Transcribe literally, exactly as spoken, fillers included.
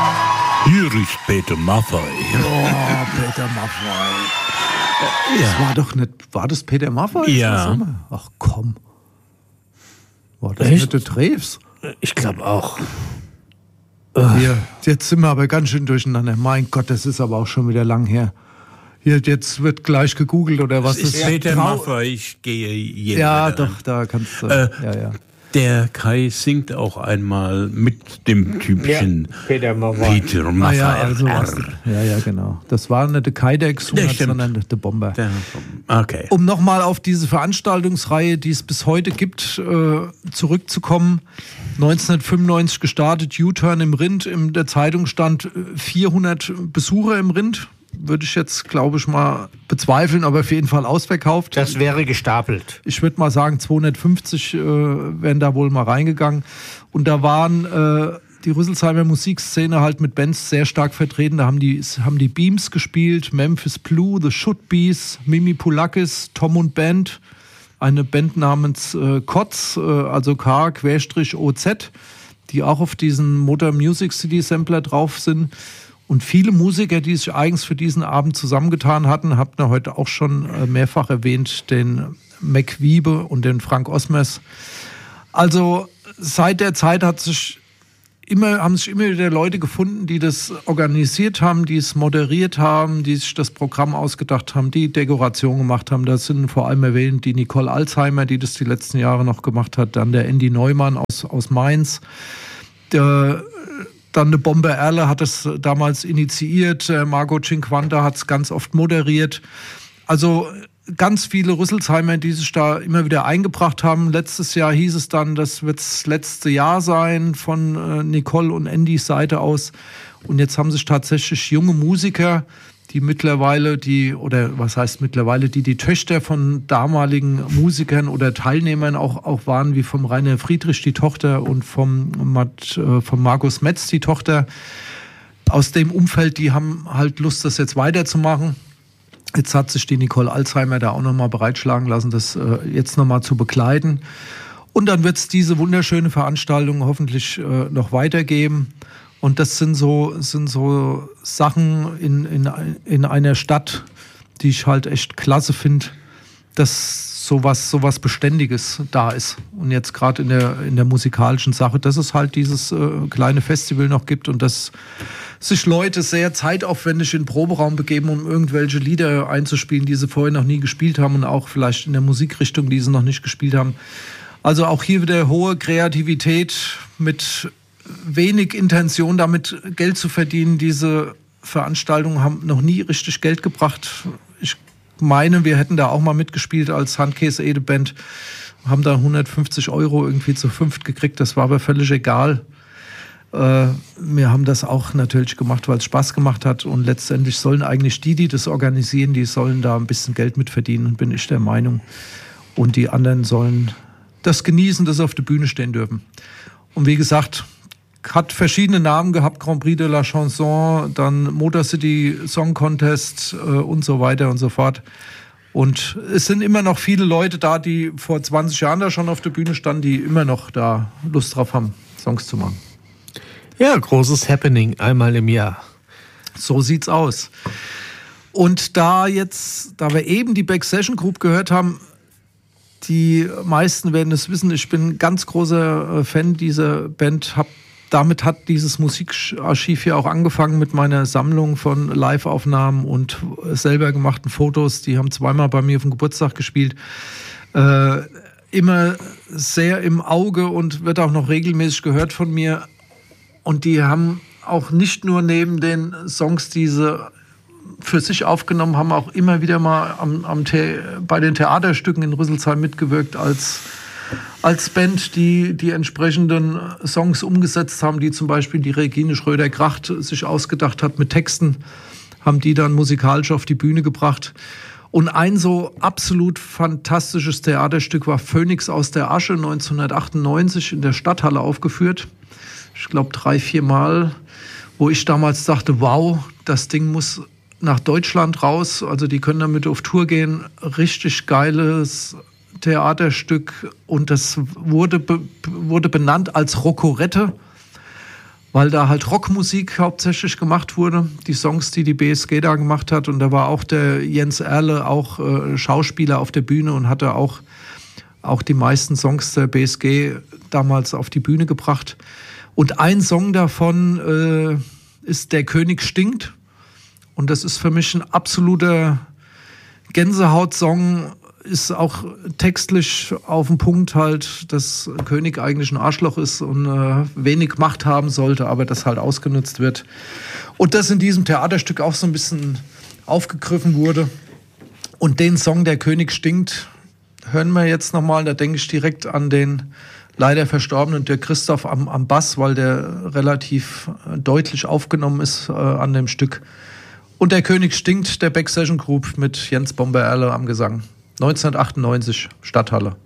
Hier ist Peter Maffay. Oh, Peter Maffay. Das Ja. war doch nicht, war das Peter Maffay? Ja. Ach komm. War das Echt? nicht der Treves? Ich glaube auch. Hier, jetzt sind wir aber ganz schön durcheinander. Mein Gott, das ist aber auch schon wieder lang her. Hier, jetzt wird gleich gegoogelt oder was Das ist Peter Trau- Maffay, ich gehe jeden Ja, wieder an. doch, da kannst du. Äh, ja, ja. Der Kai singt auch einmal mit dem typischen Peter Maffay. Peter Ah, Maffay. ja, also was, ja, ja, genau. Das war nicht der Kai, der gesungen Ja, hat, stimmt. sondern der Bomber. Der- Okay. Um nochmal auf diese Veranstaltungsreihe, die es bis heute gibt, äh, zurückzukommen. neunzehnhundertfünfundneunzig gestartet, U-Turn im Rind. In der Zeitung stand äh, vierhundert Besucher im Rind. Würde ich jetzt, glaube ich, mal bezweifeln, aber auf jeden Fall ausverkauft. Das wäre gestapelt. Ich würde mal sagen, zweihundertfünfzig äh, wären da wohl mal reingegangen. Und da waren äh, die Rüsselsheimer Musikszene halt mit Bands sehr stark vertreten. Da haben die, haben die Beams gespielt, Memphis Blue, The Should Bees, Mimi Pulakis, Tom und Band, eine Band namens äh, Kotz, äh, also K-O Z, die auch auf diesen Motor Music City Sampler drauf sind. Und viele Musiker, die sich eigens für diesen Abend zusammengetan hatten, habt ihr heute auch schon äh, mehrfach erwähnt, den Mac Wiebe und den Frank Osmers. Also seit der Zeit hat sich immer, haben sich immer wieder Leute gefunden, die das organisiert haben, die es moderiert haben, die sich das Programm ausgedacht haben, die Dekoration gemacht haben. Da sind vor allem erwähnt die Nicole Alzheimer, die das die letzten Jahre noch gemacht hat, dann der Andy Neumann aus, aus Mainz, der Dann eine Bomber Erle hat es damals initiiert, äh, Margot Cinquanta hat es ganz oft moderiert. Also ganz viele Rüsselsheimer, die sich da immer wieder eingebracht haben. Letztes Jahr hieß es dann, das wird das letzte Jahr sein von äh, Nicole und Andys Seite aus. Und jetzt haben sich tatsächlich junge Musiker, die mittlerweile die, oder was heißt mittlerweile, die die Töchter von damaligen Musikern oder Teilnehmern auch, auch waren, wie vom Rainer Friedrich die Tochter und vom, Matt, äh, vom Markus Metz die Tochter. Aus dem Umfeld, die haben halt Lust, das jetzt weiterzumachen. Jetzt hat sich die Nicole Alzheimer da auch nochmal bereitschlagen lassen, das äh, jetzt nochmal zu begleiten. Und dann wird es diese wunderschöne Veranstaltung hoffentlich äh, noch weitergeben. Und das sind so, sind so Sachen in, in, in einer Stadt, die ich halt echt klasse finde, dass sowas, sowas Beständiges da ist. Und jetzt gerade in der, in der musikalischen Sache, dass es halt dieses äh, kleine Festival noch gibt und dass sich Leute sehr zeitaufwendig in den Proberaum begeben, um irgendwelche Lieder einzuspielen, die sie vorher noch nie gespielt haben und auch vielleicht in der Musikrichtung, die sie noch nicht gespielt haben. Also auch hier wieder hohe Kreativität mit wenig Intention, damit Geld zu verdienen. Diese Veranstaltungen haben noch nie richtig Geld gebracht. Ich meine, wir hätten da auch mal mitgespielt als Handkäse Ede Band, haben da hundertfünfzig Euro irgendwie zu fünft gekriegt. Das war aber völlig egal. Äh, wir haben das auch natürlich gemacht, weil es Spaß gemacht hat. Und letztendlich sollen eigentlich die, die das organisieren, die sollen da ein bisschen Geld mitverdienen, bin ich der Meinung. Und die anderen sollen das genießen, dass sie auf der Bühne stehen dürfen. Und wie gesagt, hat verschiedene Namen gehabt, Grand Prix de la Chanson, dann Motor City Song Contest äh, und so weiter und so fort. Und es sind immer noch viele Leute da, die vor zwanzig Jahren da schon auf der Bühne standen, die immer noch da Lust drauf haben, Songs zu machen. Ja, großes Happening, einmal im Jahr. So sieht's aus. Und da jetzt, da wir eben die Back Session Group gehört haben, die meisten werden es wissen, ich bin ein ganz großer Fan dieser Band, hab Damit hat dieses Musikarchiv hier auch angefangen mit meiner Sammlung von Live-Aufnahmen und selber gemachten Fotos. Die haben zweimal bei mir auf dem Geburtstag gespielt. Äh, immer sehr im Auge und wird auch noch regelmäßig gehört von mir. Und die haben auch nicht nur neben den Songs, die sie für sich aufgenommen haben, auch immer wieder mal am, am The- bei den Theaterstücken in Rüsselsheim mitgewirkt als als Band, die die entsprechenden Songs umgesetzt haben, die zum Beispiel die Regine Schröder-Kracht sich ausgedacht hat mit Texten, haben die dann musikalisch auf die Bühne gebracht. Und ein so absolut fantastisches Theaterstück war Phönix aus der Asche, neunzehnhundertachtundneunzig in der Stadthalle aufgeführt. Ich glaube drei, vier Mal, wo ich damals dachte, wow, das Ding muss nach Deutschland raus. Also die können damit auf Tour gehen. Richtig geiles Theaterstück und das wurde, be, wurde benannt als Rokorette, weil da halt Rockmusik hauptsächlich gemacht wurde, die Songs, die die B S G da gemacht hat. Und da war auch der Jens Erle auch äh, Schauspieler auf der Bühne und hatte auch, auch die meisten Songs der B S G damals auf die Bühne gebracht. Und ein Song davon äh, ist Der König stinkt. Und das ist für mich ein absoluter Gänsehaut-Song. Ist auch textlich auf den Punkt halt, dass König eigentlich ein Arschloch ist und äh, wenig Macht haben sollte, aber das halt ausgenutzt wird. Und das in diesem Theaterstück auch so ein bisschen aufgegriffen wurde. Und den Song Der König stinkt hören wir jetzt nochmal. Da denke ich direkt an den leider verstorbenen Dirk Christoph am, am Bass, weil der relativ deutlich aufgenommen ist äh, an dem Stück. Und Der König stinkt, der Backsession Group mit Jens Bomber Erle am Gesang. neunzehnhundertachtundneunzig, Stadthalle.